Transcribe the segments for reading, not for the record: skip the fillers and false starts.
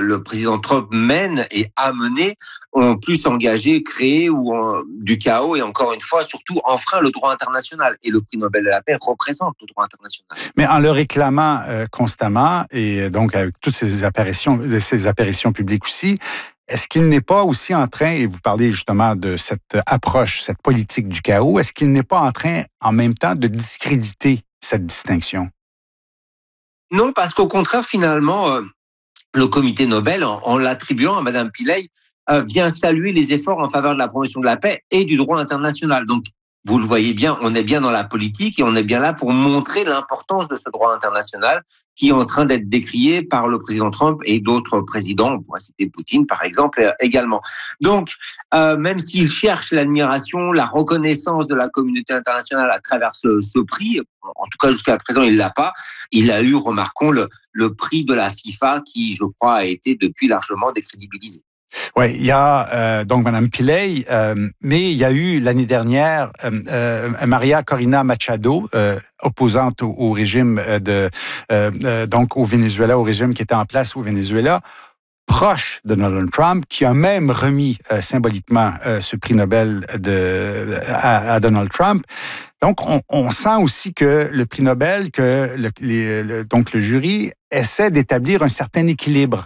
le président Trump mène et a mené ont plus engagé, créé du chaos et encore une fois, surtout enfreint le droit international. Et le prix Nobel de la paix représente le droit international. Mais en le réclamant constamment et donc avec toutes ces apparitions publiques aussi, est-ce qu'il n'est pas aussi en train, et vous parlez justement de cette approche, cette politique du chaos, est-ce qu'il n'est pas en train en même temps de discréditer cette distinction? Non, parce qu'au contraire, finalement, le comité Nobel, en l'attribuant à Mme Pillay, vient saluer les efforts en faveur de la promotion de la paix et du droit international. Donc, vous le voyez bien, on est bien dans la politique et on est bien là pour montrer l'importance de ce droit international qui est en train d'être décrié par le président Trump et d'autres présidents, on pourrait citer Poutine par exemple également. Donc, même s'il cherche l'admiration, la reconnaissance de la communauté internationale à travers ce prix, en tout cas jusqu'à présent il l'a pas, il a eu, remarquons, le prix de la FIFA qui, je crois, a été depuis largement décrédibilisé. Oui, il y a donc Mme Pillay, mais il y a eu l'année dernière Maria Corina Machado, opposante au régime donc au Venezuela, au régime qui était en place au Venezuela, proche de Donald Trump, qui a même remis symboliquement ce prix Nobel à Donald Trump. Donc, on sent aussi que le prix Nobel, donc le jury essaie d'établir un certain équilibre.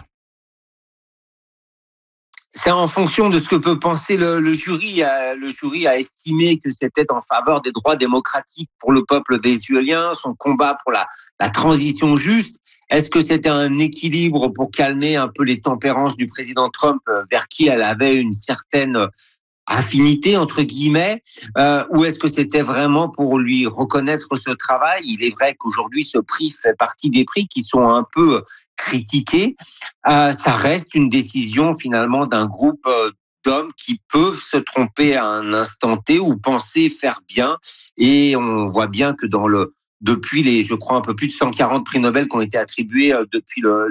C'est en fonction de ce que peut penser le jury. Le jury a estimé que c'était en faveur des droits démocratiques pour le peuple vénézuélien, son combat pour la transition juste. Est-ce que c'était un équilibre pour calmer un peu les tempérances du président Trump, vers qui elle avait une certaine affinité, entre guillemets, ou est-ce que c'était vraiment pour lui reconnaître ce travail? Il est vrai qu'aujourd'hui, ce prix fait partie des prix qui sont un peu critiqués. Ça reste une décision finalement d'un groupe d'hommes qui peuvent se tromper à un instant T ou penser faire bien. Et on voit bien que depuis je crois, un peu plus de 140 prix Nobel qui ont été attribués depuis le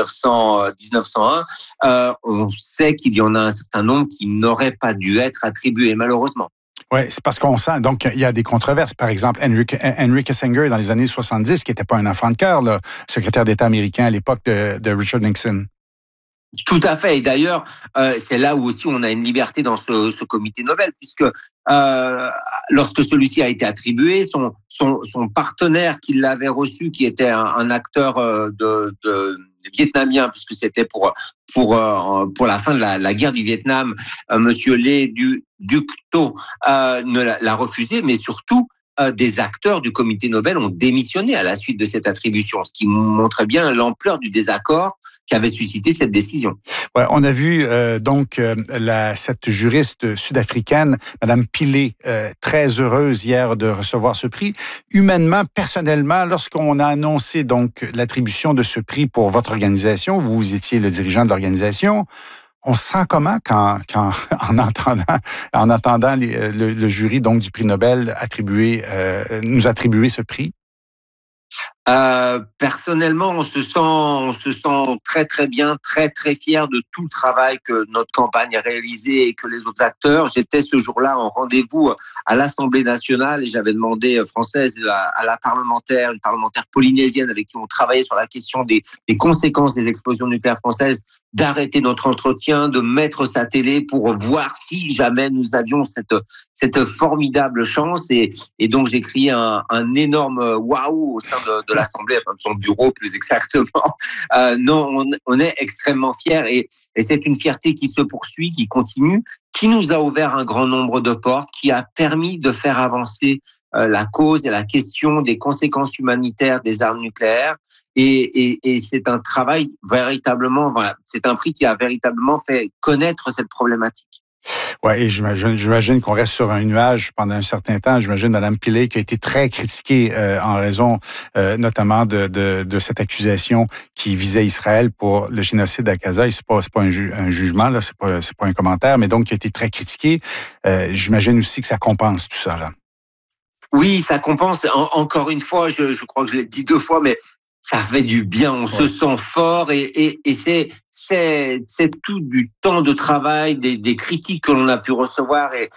1901, on sait qu'il y en a un certain nombre qui n'auraient pas dû être attribués, malheureusement. Oui, c'est parce qu'on sent, donc il y a des controverses. Par exemple, Henry Kissinger, dans les années 70, qui n'était pas un enfant de cœur, secrétaire d'État américain à l'époque de Richard Nixon. Tout à fait. Et d'ailleurs, c'est là où aussi on a une liberté dans ce comité Nobel, puisque lorsque celui-ci a été attribué, son partenaire qui l'avait reçu, qui était un acteur vietnamien, puisque c'était pour la fin de la guerre du Vietnam, Monsieur Lê Duc Tho l'a refusé, mais surtout des acteurs du comité Nobel ont démissionné à la suite de cette attribution, ce qui montrait bien l'ampleur du désaccord qu'avait suscité cette décision. Ouais, on a vu cette juriste sud-africaine, Mme Pillay, très heureuse hier de recevoir ce prix. Humainement, personnellement, lorsqu'on a annoncé donc l'attribution de ce prix pour votre organisation, vous étiez le dirigeant de l'organisation, on se sent comment quand en entendant le jury donc du prix Nobel nous attribuer ce prix? Personnellement, on se sent très très bien, très très fier de tout le travail que notre campagne a réalisé et que les autres acteurs. J'étais ce jour-là en rendez-vous à l'Assemblée nationale et j'avais demandé française à une parlementaire polynésienne avec qui on travaillait sur la question des conséquences des explosions nucléaires françaises, d'arrêter notre entretien, de mettre sa télé pour voir si jamais nous avions cette formidable chance. Et donc j'ai crié un énorme waouh au sein de l'Assemblée, enfin de son bureau plus exactement. Non, on est extrêmement fiers et c'est une fierté qui se poursuit, qui continue, qui nous a ouvert un grand nombre de portes, qui a permis de faire avancer la cause et la question des conséquences humanitaires des armes nucléaires. Et c'est un travail véritablement, voilà, c'est un prix qui a véritablement fait connaître cette problématique. Ouais, et j'imagine qu'on reste sur un nuage pendant un certain temps. J'imagine Mme Pillay qui a été très critiquée en raison notamment de cette accusation qui visait Israël pour le génocide à Gaza. Et c'est pas un jugement, là, c'est pas un commentaire, mais donc qui a été très critiquée. J'imagine aussi que ça compense tout ça, là. Oui, ça compense. Encore une fois, je crois que je l'ai dit 2 fois, mais ça fait du bien, on se sent fort et c'est tout du temps de travail, des critiques que l'on a pu recevoir et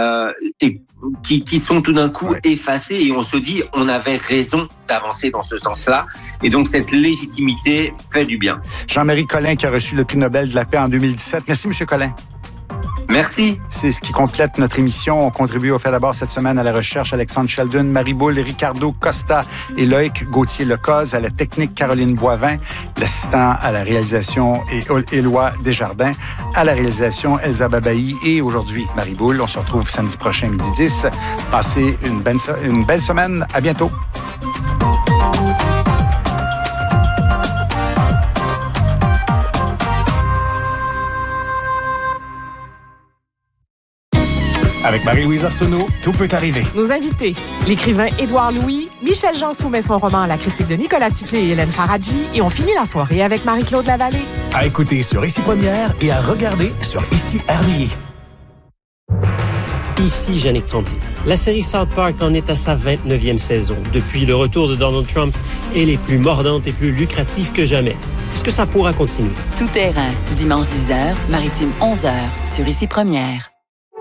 qui sont tout d'un coup effacées et on se dit on avait raison d'avancer dans ce sens-là et donc cette légitimité fait du bien. Jean-Marie Colin qui a reçu le prix Nobel de la paix en 2017. Merci, M. Colin. Merci. C'est ce qui complète notre émission. On contribue au fait d'abord cette semaine à la recherche Alexandre Sheldon, Marie Boule, Ricardo Costa et Loïc Gauthier-Lecoz, à la technique Caroline Boivin, l'assistant à la réalisation et Éloi Desjardins, à la réalisation Elsa Babaï et aujourd'hui Marie Boule. On se retrouve samedi prochain midi 10. Passez une belle semaine. À bientôt. Avec Marie-Louise Arsenault, tout peut arriver. Nos invités, l'écrivain Édouard Louis, Michel Jean soumet son roman à la critique de Nicolas Titley et Hélène Faradji et on finit la soirée avec Marie-Claude Lavallée. À écouter sur Ici Première et à regarder sur Ici RDI. Ici Yannick Tremblay. La série South Park en est à sa 29e saison. Depuis le retour de Donald Trump, elle est plus mordante et plus lucrative que jamais. Est-ce que ça pourra continuer? Tout terrain, dimanche 10h, maritime 11h, sur Ici Première.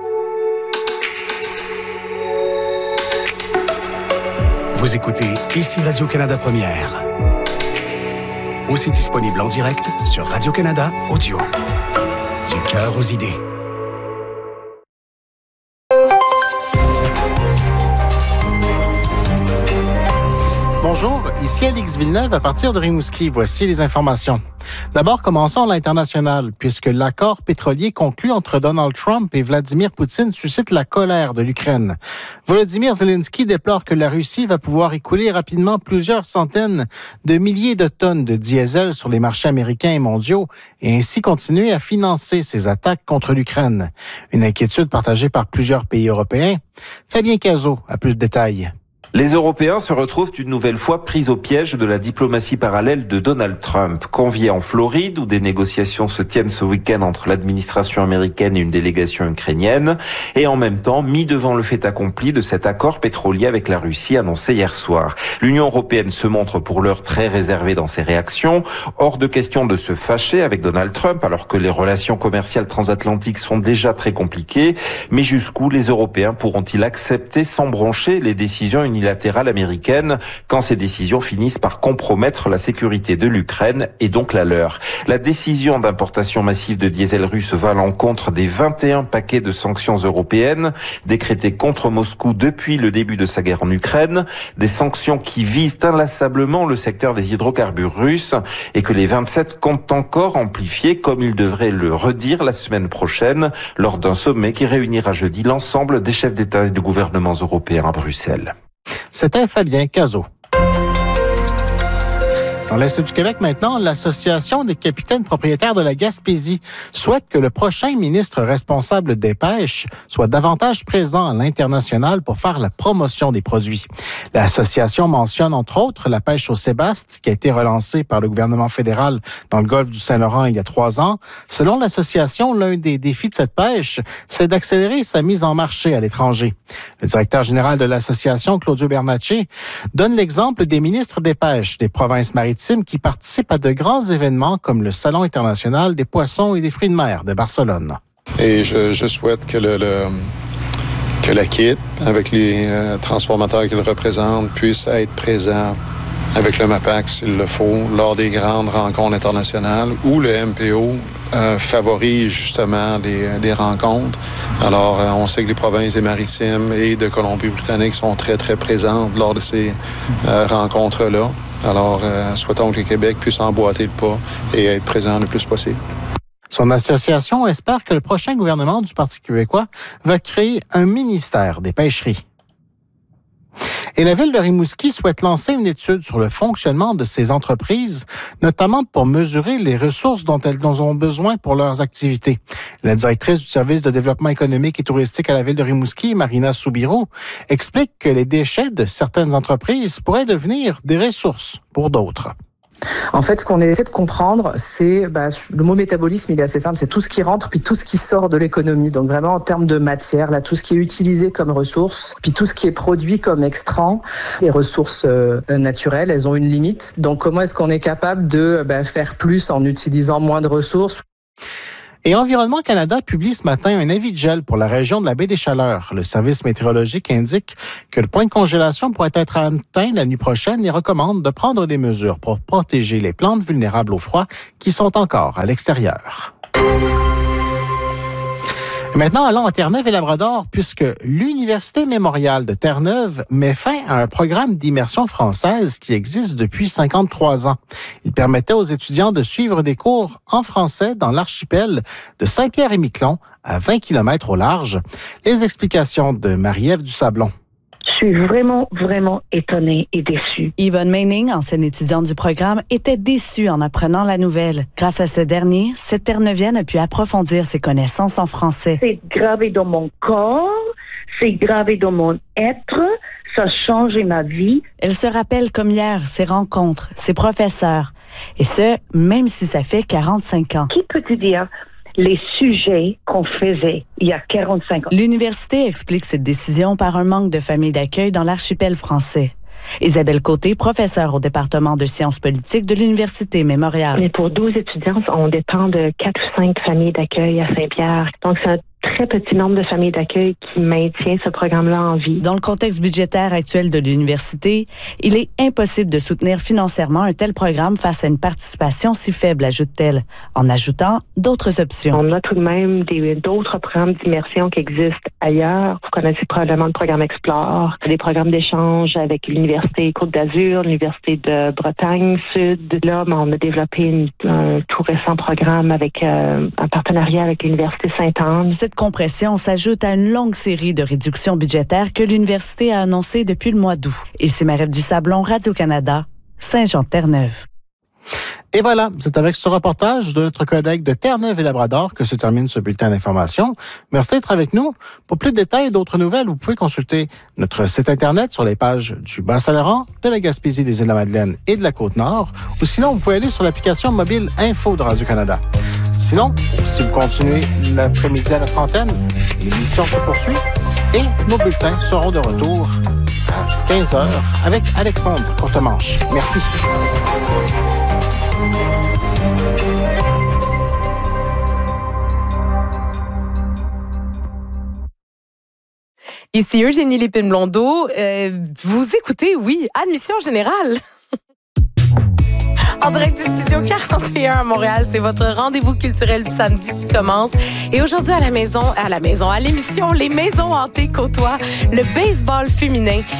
Vous écoutez Ici Radio-Canada Première. Aussi disponible en direct sur Radio-Canada Audio. Du cœur aux idées. Bonjour, ici Alix Villeneuve à partir de Rimouski. Voici les informations. D'abord, commençons à l'international, puisque l'accord pétrolier conclu entre Donald Trump et Vladimir Poutine suscite la colère de l'Ukraine. Volodymyr Zelensky déplore que la Russie va pouvoir écouler rapidement plusieurs centaines de milliers de tonnes de diesel sur les marchés américains et mondiaux et ainsi continuer à financer ses attaques contre l'Ukraine. Une inquiétude partagée par plusieurs pays européens. Fabien Cazot a plus de détails. Les Européens se retrouvent une nouvelle fois pris au piège de la diplomatie parallèle de Donald Trump. Conviés en Floride, où des négociations se tiennent ce week-end entre l'administration américaine et une délégation ukrainienne, et en même temps mis devant le fait accompli de cet accord pétrolier avec la Russie annoncé hier soir. L'Union européenne se montre pour l'heure très réservée dans ses réactions. Hors de question de se fâcher avec Donald Trump, alors que les relations commerciales transatlantiques sont déjà très compliquées. Mais jusqu'où les Européens pourront-ils accepter sans broncher les décisions unilatérales américaine quand ces décisions finissent par compromettre la sécurité de l'Ukraine et donc la leur. La décision d'importation massive de diesel russe va à l'encontre des 21 paquets de sanctions européennes décrétés contre Moscou depuis le début de sa guerre en Ukraine, des sanctions qui visent inlassablement le secteur des hydrocarbures russes et que les 27 comptent encore amplifier comme ils devraient le redire la semaine prochaine lors d'un sommet qui réunira jeudi l'ensemble des chefs d'État et de gouvernements européens à Bruxelles. C'était Fabien Cazot. Dans l'Est du Québec maintenant, l'Association des capitaines propriétaires de la Gaspésie souhaite que le prochain ministre responsable des pêches soit davantage présent à l'international pour faire la promotion des produits. L'association mentionne entre autres la pêche au sébaste qui a été relancée par le gouvernement fédéral dans le golfe du Saint-Laurent il y a 3 ans. Selon l'association, l'un des défis de cette pêche, c'est d'accélérer sa mise en marché à l'étranger. Le directeur général de l'association, Claudio Bernacci, donne l'exemple des ministres des pêches des provinces maritimes qui participent à de grands événements comme le Salon international des poissons et des fruits de mer de Barcelone. Et je souhaite que que l'équipe, avec les transformateurs qu'ils représentent, puisse être présent avec le MAPAC s'il le faut, lors des grandes rencontres internationales où le MPO favorise justement des rencontres. Alors, on sait que les provinces des Maritimes et de Colombie-Britannique sont très, très présentes lors de ces rencontres-là. Alors, souhaitons que le Québec puisse emboîter le pas et être présent le plus possible. Son association espère que le prochain gouvernement du Parti québécois va créer un ministère des pêcheries. Et la ville de Rimouski souhaite lancer une étude sur le fonctionnement de ces entreprises, notamment pour mesurer les ressources dont elles ont besoin pour leurs activités. La directrice du service de développement économique et touristique à la ville de Rimouski, Marina Soubirou, explique que les déchets de certaines entreprises pourraient devenir des ressources pour d'autres. En fait, ce qu'on essaie de comprendre, c'est le mot métabolisme, il est assez simple, c'est tout ce qui rentre puis tout ce qui sort de l'économie. Donc vraiment en termes de matière, là, tout ce qui est utilisé comme ressource, puis tout ce qui est produit comme extrant. Les ressources naturelles, elles ont une limite. Donc comment est-ce qu'on est capable de faire plus en utilisant moins de ressources? Et Environnement Canada publie ce matin un avis de gel pour la région de la baie des Chaleurs. Le service météorologique indique que le point de congélation pourrait être atteint la nuit prochaine et recommande de prendre des mesures pour protéger les plantes vulnérables au froid qui sont encore à l'extérieur. Maintenant, allons à Terre-Neuve et Labrador, puisque l'Université Mémorial de Terre-Neuve met fin à un programme d'immersion française qui existe depuis 53 ans. Il permettait aux étudiants de suivre des cours en français dans l'archipel de Saint-Pierre-et-Miquelon, à 20 km au large. Les explications de Marie-Ève Dusablon. Je suis vraiment étonnée et déçue. Yvonne Meining, ancienne étudiante du programme, était déçue en apprenant la nouvelle. Grâce à ce dernier, cette Terre-Neuvienne a pu approfondir ses connaissances en français. C'est gravé dans mon corps, c'est gravé dans mon être, ça a changé ma vie. Elle se rappelle comme hier ses rencontres, ses professeurs. Et ce, même si ça fait 45 ans. Qui peut te dire les sujets qu'on faisait il y a 45 ans? L'université explique cette décision par un manque de familles d'accueil dans l'archipel français. Isabelle Côté, professeure au département de sciences politiques de l'Université Mémorial. Mais pour 12 étudiants, on dépend de 4 ou 5 familles d'accueil à Saint-Pierre. Donc, c'est un très petit nombre de familles d'accueil qui maintient ce programme-là en vie. Dans le contexte budgétaire actuel de l'université, il est impossible de soutenir financièrement un tel programme face à une participation si faible, ajoute-t-elle, en ajoutant d'autres options. On a tout de même d'autres programmes d'immersion qui existent ailleurs. Vous connaissez probablement le programme Explore. C'est des programmes d'échange avec l'Université Côte d'Azur, l'Université de Bretagne Sud. Là, on a développé un tout récent programme avec un partenariat avec l'Université Sainte-Anne. Cette compression s'ajoute à une longue série de réductions budgétaires que l'université a annoncées depuis le mois d'août. Ici Marie-Ève Dusablon, Radio-Canada, Saint-Jean-de-Terre-Neuve. Et voilà, c'est avec ce reportage de notre collègue de Terre-Neuve et Labrador que se termine ce bulletin d'information. Merci d'être avec nous. Pour plus de détails et d'autres nouvelles, vous pouvez consulter notre site Internet sur les pages du Bas-Saint-Laurent, de la Gaspésie, des Îles-de-la-Madeleine et de la Côte-Nord. Ou sinon, vous pouvez aller sur l'application mobile Info de Radio-Canada. Sinon, si vous continuez l'après-midi à notre antenne, l'émission se poursuit et nos bulletins seront de retour à 15h avec Alexandre Courtemanche. Merci. Ici Eugénie Lépine-Blondeau. Vous écoutez, oui, Admission Générale. En direct du Studio 41 à Montréal, c'est votre rendez-vous culturel du samedi qui commence. Et aujourd'hui, à l'émission, les Maisons hantées côtoient le baseball féminin.